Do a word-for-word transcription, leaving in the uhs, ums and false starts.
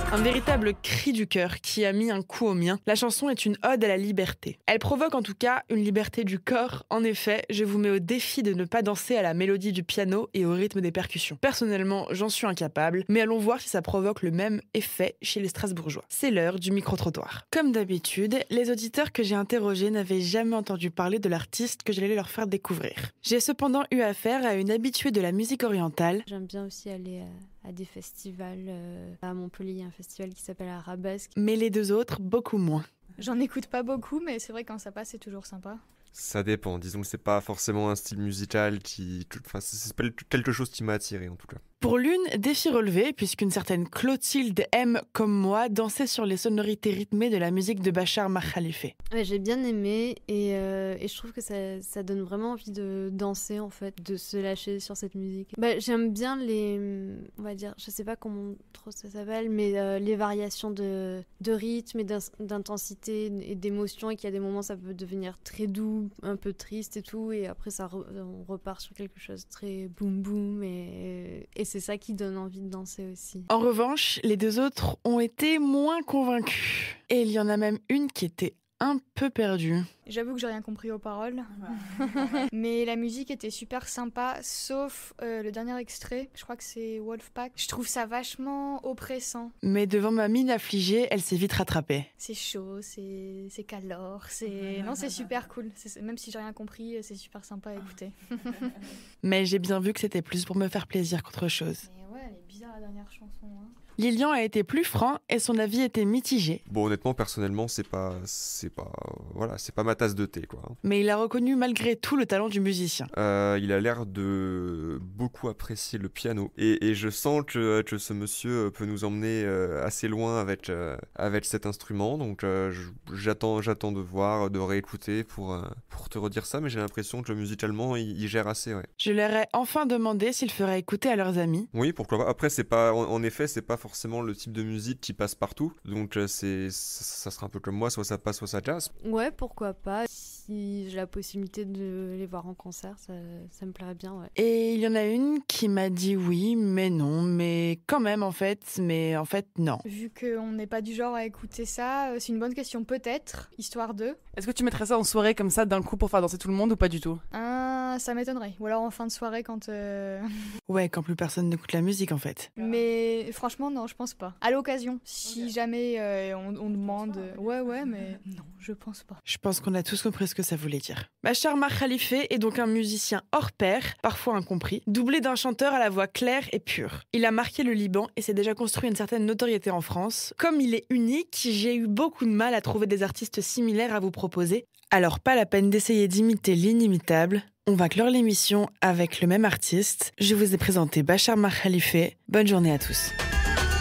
Un véritable cri du cœur qui a mis un coup au mien. La chanson est une ode à la liberté. Elle provoque en tout cas une liberté du corps. En effet, je vous mets au défi de ne pas danser à la mélodie du piano et au rythme des percussions. Personnellement, j'en suis incapable, mais allons voir si ça provoque le même effet chez les Strasbourgeois. C'est l'heure du micro-trottoir. Comme d'habitude, les auditeurs que j'ai interrogés n'avaient jamais entendu parler de l'artiste que j'allais leur faire découvrir. J'ai cependant eu affaire à une habituée de la musique orientale. J'aime bien aussi aller à, à des festivals. Euh, à Montpellier, il y a un festival qui s'appelle Arabesque. Mais les deux autres, beaucoup moins. J'en écoute pas beaucoup, mais c'est vrai que quand ça passe, c'est toujours sympa. Ça dépend, disons que c'est pas forcément un style musical qui... Enfin, c'est pas quelque chose qui m'a attiré en tout cas. Pour l'une, défi relevé, puisqu'une certaine Clotilde aime, comme moi, danser sur les sonorités rythmées de la musique de Bachar Mar-Khalife. Ouais, j'ai bien aimé et, euh, et je trouve que ça, ça donne vraiment envie de danser, en fait, de se lâcher sur cette musique. Bah, j'aime bien les, on va dire, je sais pas comment trop ça s'appelle, mais euh, les variations de, de rythme et d'intensité et d'émotion, et qu'il y a des moments ça peut devenir très doux, un peu triste et tout, et après ça re, on repart sur quelque chose de très boum boum et, et c'est ça qui donne envie de danser aussi. En revanche, les deux autres ont été moins convaincus. Et il y en a même une qui était un peu perdue. J'avoue que j'ai rien compris aux paroles, ouais. Mais la musique était super sympa, sauf euh, le dernier extrait, je crois que c'est Wolfpack. Je trouve ça vachement oppressant. Mais devant ma mine affligée, elle s'est vite rattrapée. C'est chaud, c'est, c'est calor, c'est... Non, c'est super cool. C'est... Même si j'ai rien compris, c'est super sympa à écouter. Mais j'ai bien vu que c'était plus pour me faire plaisir qu'autre chose. Mais ouais, elle est bizarre la dernière chanson, hein. Lilian a été plus franc et son avis était mitigé. Bon, honnêtement, personnellement, c'est pas, c'est pas, voilà, c'est pas ma tasse de thé, quoi. Mais il a reconnu malgré tout le talent du musicien. Euh, il a l'air de beaucoup apprécier le piano et, et je sens que, que ce monsieur peut nous emmener euh, assez loin avec euh, avec cet instrument. Donc, euh, j'attends, j'attends de voir, de réécouter pour euh, pour te redire ça. Mais j'ai l'impression que musicalement, il, il gère assez, ouais. Je leur ai enfin demandé s'ils feraient écouter à leurs amis. Oui, pourquoi pas. Après, c'est pas, en, en effet, c'est pas forcément le type de musique qui passe partout, donc c'est ça, ça sera un peu comme moi, soit ça passe, soit ça casse. Ouais, pourquoi pas. Si j'ai la possibilité de les voir en concert, ça, ça me plairait bien, ouais. Et il y en a une qui m'a dit oui, mais non, mais quand même en fait, mais en fait non. Vu qu'on n'est pas du genre à écouter ça, c'est une bonne question peut-être, histoire de... Est-ce que tu mettrais ça en soirée comme ça d'un coup pour faire danser tout le monde ou pas du tout? Ah, ça m'étonnerait. Ou alors en fin de soirée quand... Euh... Ouais, quand plus personne n'écoute la musique en fait. Mais franchement non, je pense pas. À l'occasion, si okay. jamais euh, on, on demande... Euh... Ouais, ouais, mais non, je pense pas. Je pense qu'on a tous compris ce que ça voulait dire. Bachar Mar-Khalife est donc un musicien hors pair, parfois incompris, doublé d'un chanteur à la voix claire et pure. Il a marqué le Liban et s'est déjà construit une certaine notoriété en France. Comme il est unique, j'ai eu beaucoup de mal à trouver des artistes similaires à vous proposer. Alors pas la peine d'essayer d'imiter l'inimitable. On va clore l'émission avec le même artiste. Je vous ai présenté Bachar Mar-Khalife. Bonne journée à tous.